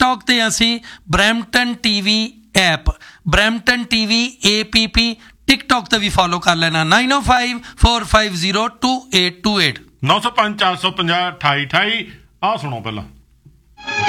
TikTok 'ਤੇ ਅਸੀਂ Brampton TV app, Brampton TV APP TikTok 'ਤੇ ਵੀ ਫੋਲੋ ਕਰ ਲੈਣਾ। 9054502828 905 450 2828। ਆਹ ਸੁਣੋ ਪਹਿਲਾਂ।